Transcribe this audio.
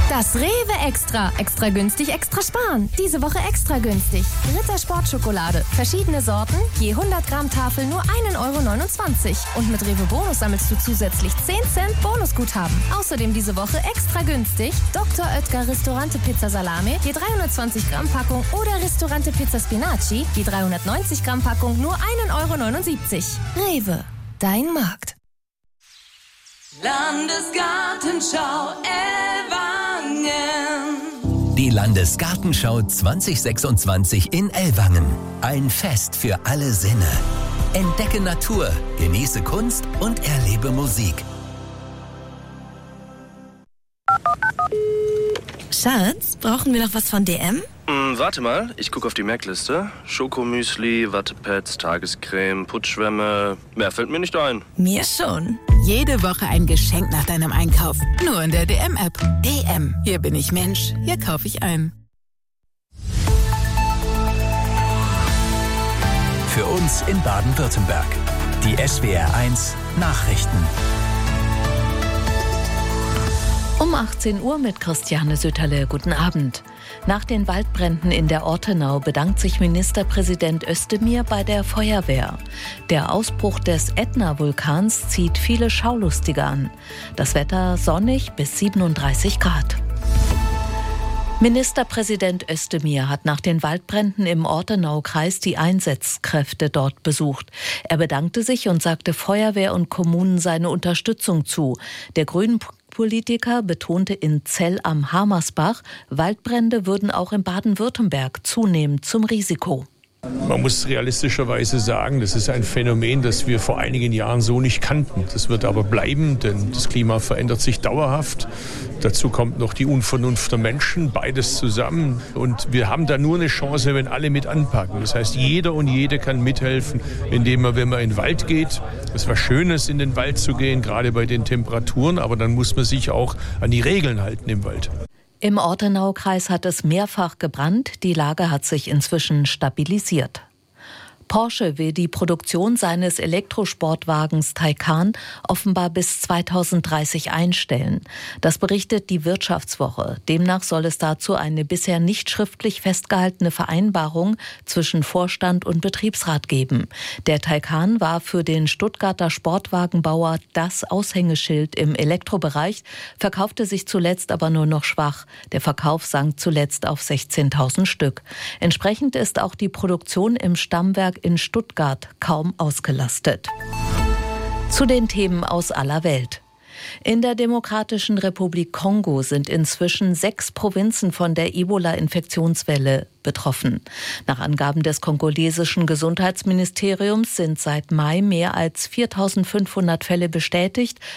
Das Rewe Extra. Extra günstig, extra sparen. Diese Woche extra günstig. Ritter Sportschokolade. Verschiedene Sorten, je 100 Gramm Tafel nur 1,29 €. Und mit Rewe Bonus sammelst du zusätzlich 10 Cent Bonusguthaben. Außerdem diese Woche extra günstig Dr. Oetker Ristorante Pizza Salame, je 320 Gramm Packung oder Ristorante Pizza Spinaci, je 390 Gramm Packung nur 1,79 €. Rewe, dein Markt. Landesgartenschau Ellwangen. Die Landesgartenschau 2026 in Ellwangen. Ein Fest für alle Sinne. Entdecke Natur, genieße Kunst und erlebe Musik. Schatz, brauchen wir noch was von DM? Warte mal, ich gucke auf die Merkliste. Schokomüsli, Wattepads, Tagescreme, Putzschwämme. Mehr fällt mir nicht ein. Mir schon. Jede Woche ein Geschenk nach deinem Einkauf. Nur in der DM-App. DM. Hier bin ich Mensch. Hier kaufe ich ein. Für uns in Baden-Württemberg. Die SWR1 Nachrichten. Um 18 Uhr mit Christiane Sütterle. Guten Abend. Nach den Waldbränden in der Ortenau bedankt sich Ministerpräsident Özdemir bei der Feuerwehr. Der Ausbruch des Ätna-Vulkans zieht viele Schaulustige an. Das Wetter sonnig bis 37 Grad. Ministerpräsident Özdemir hat nach den Waldbränden im Ortenaukreis die Einsatzkräfte dort besucht. Er bedankte sich und sagte Feuerwehr und Kommunen seine Unterstützung zu. Der Grünen-Politiker betonte in Zell am Hamersbach, Waldbrände würden auch in Baden-Württemberg zunehmend zum Risiko. Man muss realistischerweise sagen, das ist ein Phänomen, das wir vor einigen Jahren so nicht kannten. Das wird aber bleiben, denn das Klima verändert sich dauerhaft. Dazu kommt noch die Unvernunft der Menschen, beides zusammen. Und wir haben da nur eine Chance, wenn alle mit anpacken. Das heißt, jeder und jede kann mithelfen, indem man, wenn man in den Wald geht, es ist was Schönes, in den Wald zu gehen, gerade bei den Temperaturen, aber dann muss man sich auch an die Regeln halten im Wald. Im Ortenaukreis hat es mehrfach gebrannt, die Lage hat sich inzwischen stabilisiert. Porsche will die Produktion seines Elektrosportwagens Taycan offenbar bis 2030 einstellen. Das berichtet die Wirtschaftswoche. Demnach soll es dazu eine bisher nicht schriftlich festgehaltene Vereinbarung zwischen Vorstand und Betriebsrat geben. Der Taycan war für den Stuttgarter Sportwagenbauer das Aushängeschild im Elektrobereich, verkaufte sich zuletzt aber nur noch schwach. Der Verkauf sank zuletzt auf 16.000 Stück. Entsprechend ist auch die Produktion im Stammwerk in Stuttgart kaum ausgelastet. Zu den Themen aus aller Welt. In der Demokratischen Republik Kongo sind inzwischen 6 Provinzen von der Ebola-Infektionswelle betroffen. Nach Angaben des kongolesischen Gesundheitsministeriums sind seit Mai mehr als 4.500 Fälle bestätigt,